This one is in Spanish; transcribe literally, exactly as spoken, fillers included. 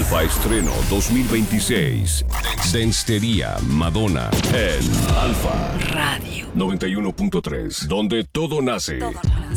Alfa Estreno dos mil veintiséis. Denstería Madonna en Alfa Radio noventa y uno punto tres, donde todo nace. Todo nace.